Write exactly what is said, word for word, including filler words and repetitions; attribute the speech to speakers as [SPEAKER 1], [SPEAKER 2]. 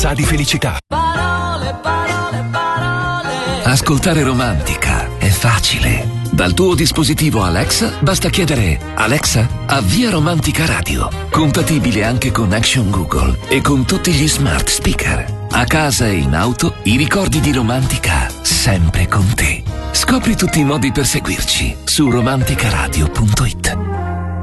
[SPEAKER 1] sa di felicità.
[SPEAKER 2] Parole, parole, parole.
[SPEAKER 3] Ascoltare Romantica è facile. Dal tuo dispositivo Alexa basta chiedere: Alexa, avvia Romantica Radio. Compatibile anche con Action Google e con tutti gli smart speaker. A casa e in auto, i ricordi di Romantica sempre con te. Scopri tutti i modi per seguirci su romanticaradio punto it.